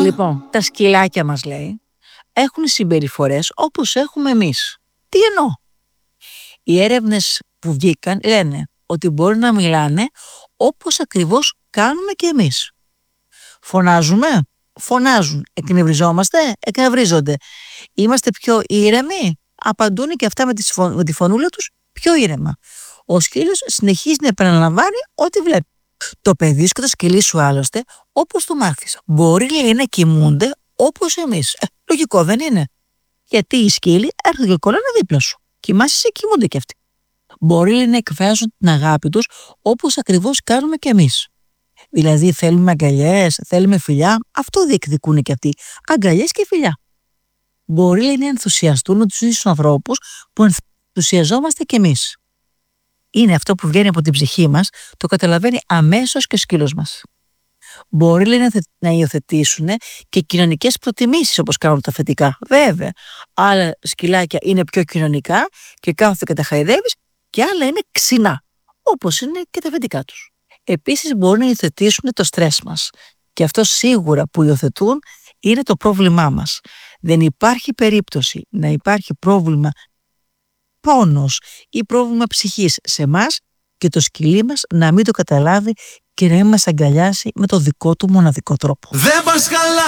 Λοιπόν, τα σκυλάκια μας, λέει, έχουν συμπεριφορές όπως έχουμε εμείς. Τι εννοώ? Οι έρευνες που βγήκαν λένε ότι μπορεί να μιλάνε όπως ακριβώς κάνουμε και εμείς. Φωνάζουμε? Φωνάζουν. Εκνευριζόμαστε? Εκνευρίζονται. Είμαστε πιο ήρεμοι? Απαντούν και αυτά με τη φωνούλα τους πιο ήρεμα. Ο σκύλος συνεχίζει να επαναλαμβάνει ό,τι βλέπει. Το παιδί σου και το σκυλί σου άλλωστε, όπως το μάθεις, μπορεί, λέει, να κοιμούνται όπως εμείς. Λογικό δεν είναι? Γιατί οι σκύλοι έρχονται και κολλάνε δίπλα σου. Κοιμάσαι σε, κοιμούνται κι αυτοί. Μπορεί, λέει, να εκφράζουν την αγάπη τους όπως ακριβώς κάνουμε κι εμείς. Δηλαδή θέλουμε αγκαλιές, θέλουμε φιλιά, αυτό διεκδικούν και αυτοί. Αγκαλιές και φιλιά. Μπορεί, λέει, να ενθουσιαστούν με τους ίδιους ανθρώπους που ενθουσιαζόμαστε κι εμείς. Είναι αυτό που βγαίνει από την ψυχή μας, το καταλαβαίνει αμέσως και ο σκύλος μας. Μπορεί, λέει, να υιοθετήσουν και κοινωνικές προτιμήσεις όπως κάνουν τα αφεντικά. Βέβαια, άλλα σκυλάκια είναι πιο κοινωνικά και κάθονται και τα χαϊδεύεις, και άλλα είναι ξινά, όπως είναι και τα αφεντικά τους. Επίσης, μπορούν να υιοθετήσουν το στρες μας. Και αυτό σίγουρα που υιοθετούν είναι το πρόβλημά μας. Δεν υπάρχει περίπτωση να υπάρχει πρόβλημα πόνος ή πρόβλημα ψυχής σε εμάς και το σκυλί μας να μην το καταλάβει και να μην μας αγκαλιάσει με το δικό του μοναδικό τρόπο. Δεν πας καλά!